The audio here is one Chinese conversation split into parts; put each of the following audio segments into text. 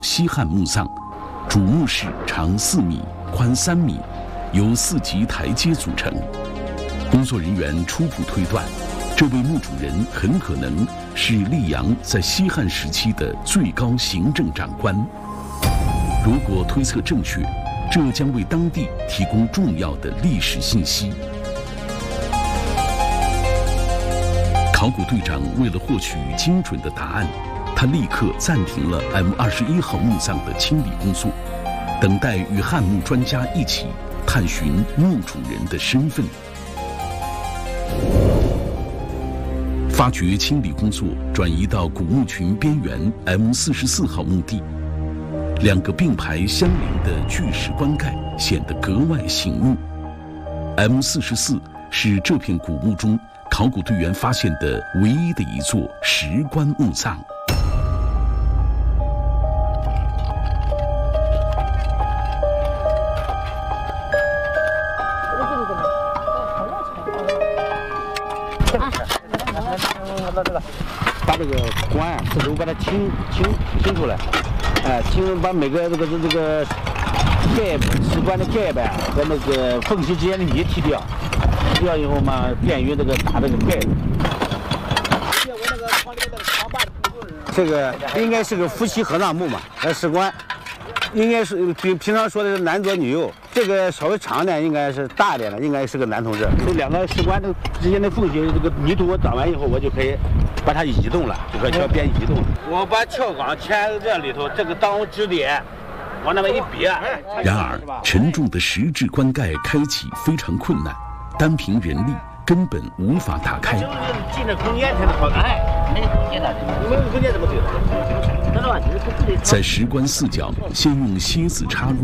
西汉墓葬，主墓室长4米，宽3米，由4级台阶组成。工作人员初步推断，这位墓主人很可能是溧阳在西汉时期的最高行政长官。如果推测正确，这将为当地提供重要的历史信息。考古队长为了获取精准的答案，他立刻暂停了 M21号墓葬的清理工作，等待与汉墓专家一起探寻墓主人的身份。发掘清理工作转移到古墓群边缘 M44号墓地，2个并排相邻的巨石棺盖显得格外醒目。M44是这片古墓中考古队员发现的唯一的一座石棺墓葬。 把这个棺四周把它清出来，把每个这个盖石棺的盖板和那个缝隙之间的泥剔掉，剔掉以后嘛，便于这个打这个盖子。这个应该是个夫妻合葬墓嘛，石棺应该是平常说的是男左女右，这个稍微长点应该是大一点的，应该是个男同志。这2个石棺之间的缝隙，这个泥土我长完以后，我就可以把它移动了，就说叫边移动了。我把撬杠嵌这里头，这个当支点，往那边一别。 然而，沉重的石质棺盖开启非常困难，单凭人力根本无法打开。 进这空间才能好开，没有空间的，没有空间怎么对？ 在石棺4角先用楔子插入，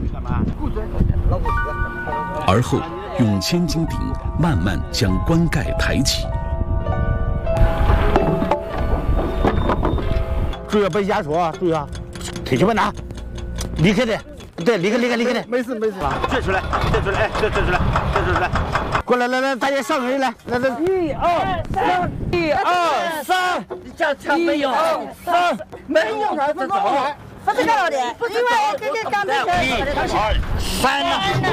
而后用千斤顶慢慢将棺盖抬起。 注意别压缩啊！注意啊！腿去别拿，离开的，对，离开的。 没事。 拽出来，拽出来。过来，大家上人来，来。1、2、3，1、2、3，这1、2、3，没有啥不走。 不是干了的，因为我跟这刚才 1、2、3呢。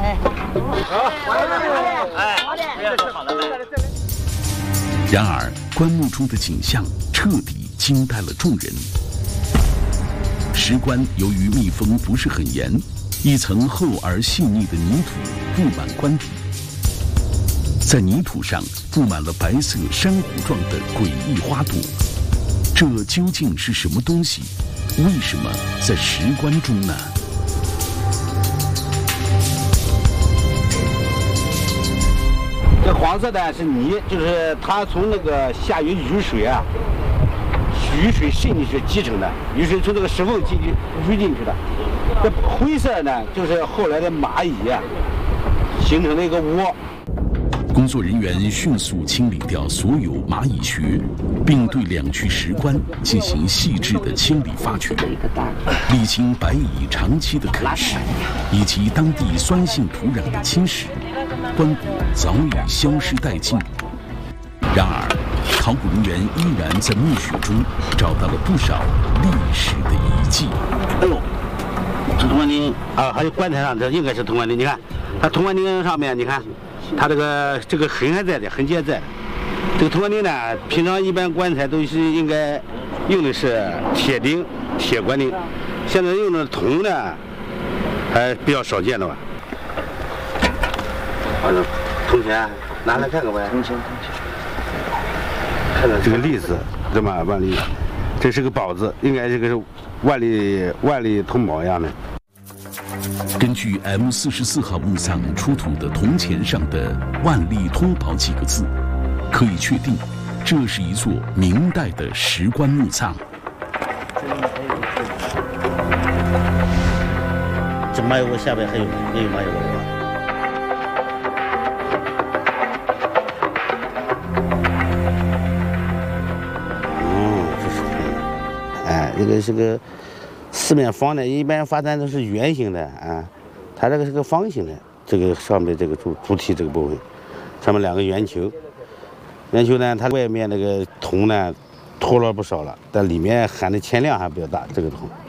好的。 然而，棺木中的景象彻底惊呆了众人。石棺由于密封不是很严，一层厚而细腻的泥土布满棺底，在泥土上布满了白色珊瑚状的诡异花朵。这究竟是什么东西？为什么在石棺中呢？ 这黄色的是泥，就是它从那个下雨水啊，雨水渗进去积成的，雨水从这个石缝淤进去的。这灰色呢，就是后来的蚂蚁啊形成的一个窝。 工作人员迅速清理掉所有蚂蚁穴，并对2具石棺进行细致的清理发掘，历经白蚁长期的啃食以及当地酸性土壤的侵蚀，棺椁早已消失殆尽。然而，考古人员依然在墓穴中找到了不少历史的遗迹。 哎呦，这铜棺钉啊，还有棺材上，这应该是铜棺钉。你看，它铜棺钉上面，你看，它这个痕还在的，痕迹还在。这个铜棺钉呢，平常一般棺材都是应该用的是铁钉、铁棺钉，现在用的铜呢，还比较少见的吧。铜钱拿来看看呗。铜钱。看看这个栗子，这么万历，这是个宝字，应该这个是万历通宝一样的。 根据 M44号墓葬出土的铜钱上的“万历通宝”几个字，可以确定，这是一座明代的石棺墓葬。 这马有窝下边还有马有窝。这个是个四面方的，一般发展都是圆形的啊，它这个是个方形的，这个上面这个主体这个部分，上面2个圆球，圆球呢，它外面那个铜呢脱落不少了，但里面含的铅量还比较大，这个铜。